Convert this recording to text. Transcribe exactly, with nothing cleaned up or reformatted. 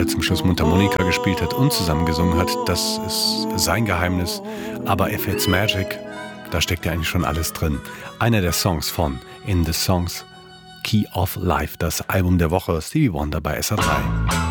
gerade zum Schluss Mundharmonika gespielt hat und zusammengesungen hat, das ist sein Geheimnis. Aber If It's Magic, da steckt ja eigentlich schon alles drin. Einer der Songs von In the Songs Key of Life, das Album der Woche, Stevie Wonder bei S R drei.